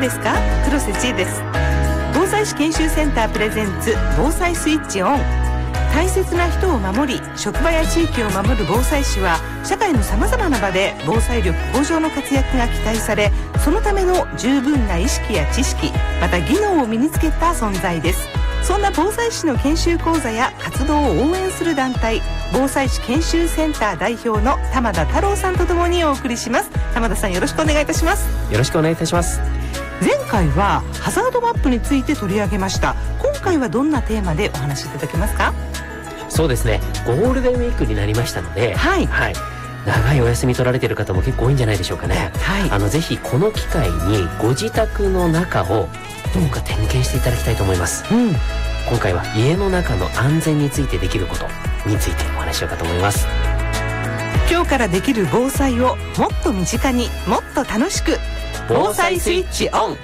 ですか？黒瀬千恵です。防災士研修センタープレゼンツ防災スイッチオン。大切な人を守り、職場や地域を守る防災士は社会のさまざまな場で防災力向上の活躍が期待され、そのための十分な意識や知識、また技能を身につけた存在です。そんな防災士の研修講座や活動を応援する団体、防災士研修センター代表の玉田太郎さんとともにお送りします。玉田さん、よろしくお願いいたします。 よろしくお願いいたします。 前回はハザードマップについて取り上げました。今回はどんなテーマでお話しいただけますか？ そうですね、ゴールデンウィークになりましたので、長いお休み取られている方も結構多いんじゃないでしょうかね。ぜひこの機会にご自宅の中をどうか点検していただきたいと思います。今回は家の中の安全についてできることについてお話しようかと思います。 今日からできる防災をもっと身近に、もっと楽しく、防災スイッチオン。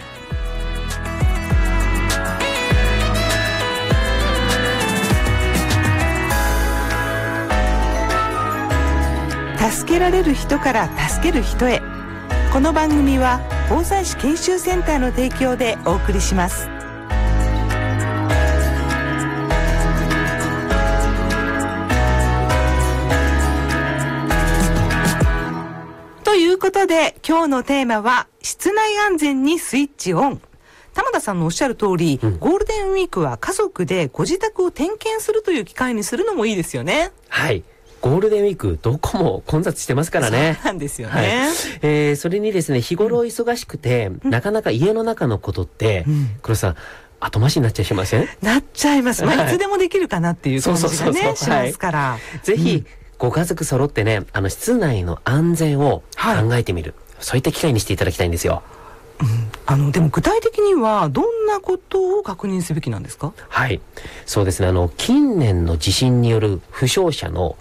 助けられる人から助ける人へ。この番組は防災士研修センターの提供でお送りします。ということで、今日のテーマは室内安全にスイッチオン。玉田さんのおっしゃる通り、ゴールデンウィークは家族でご自宅を点検するという機会にするのもいいですよね。 はい、ゴールデンウィークどこも混雑してますからね。 そうなんですよね。 それにですね、日頃忙しくて、なかなか家の中のことって、黒さん後回しになっちゃいません？なっちゃいます。いつでもできるかなっていう感じがね、しますから。ぜひ、ご家族揃ってね、室内の安全を考えてみる、そういった機会にしていただきたいんですよ。 でも具体的にはどんなことを確認すべきなんですか？ はい、そうですね、近年の地震による負傷者の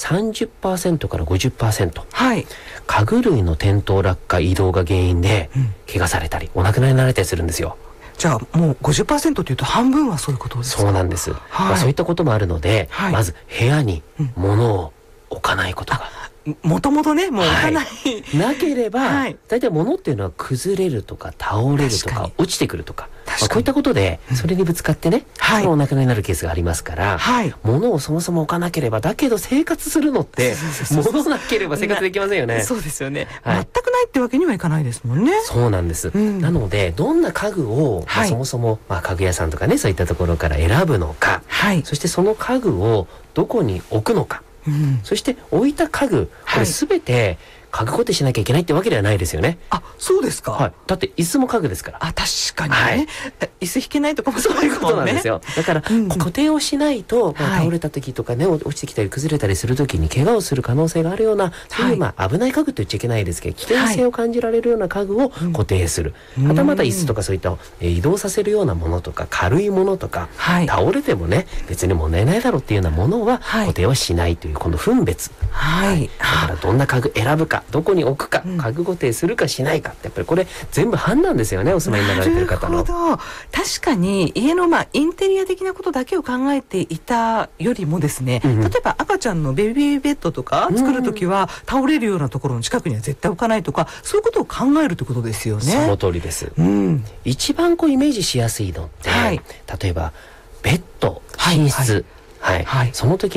30% から 50%、家具類の転倒落下移動が原因で怪我されたりお亡くなりになられたりするんですよ。 じゃあもう 50% というと半分はそういうことですか？ そうなんです。そういったこともあるので、まず部屋に物を置かないことが、 もともとね、もう置かない、 なければ、大体物っていうのは崩れるとか倒れるとか落ちてくるとか、こういったことでそれにぶつかってね、お亡くなりになるケースがありますから、物をそもそも置かなければ、だけど生活するのって物なければ生活できませんよね。 そうですよね。全くないってわけにはいかないですもんね。 そうなんです。なのでどんな家具をそもそも家具屋さんとかね、そういったところから選ぶのか、そしてその家具をどこに置くのか、そして置いた家具、これ全て家具固定しなきゃいけないってわけではないですよね。 あ、そうですか。 だって椅子も家具ですから。 確かにね。椅子引けないとかもそういうことなんですよ。だから固定をしないと、倒れた時とかね、落ちてきたり崩れたりする時に怪我をする可能性があるような、そういう危ない家具と言っちゃいけないですけど、危険性を感じられるような家具を固定する。はたまた椅子とかそういった移動させるようなものとか、軽いものとか、倒れてもね別に問題ないだろうっていうようなものは固定をしないという、この分別。だからどんな家具選ぶか、どこに置くか、家具固定するかしないかって、やっぱりこれ全部判断ですよね、お住まいになられてる方の。なるほど。確かに家のインテリア的なことだけを考えていたよりもですね、例えば赤ちゃんのベビーベッドとか作るときは、倒れるようなところの近くには絶対置かないとか、そういうことを考えるってことですよね。その通りです。一番イメージしやすいのって、例えばベッド、寝室、その時